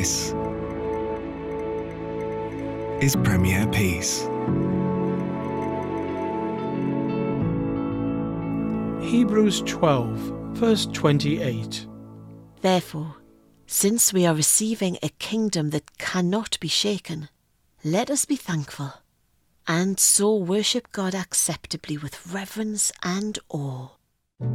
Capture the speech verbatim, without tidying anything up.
This is Premier Peace. Hebrews twelve, verse twenty-eight. Therefore, since we are receiving a kingdom that cannot be shaken, let us be thankful, and so worship God acceptably with reverence and awe,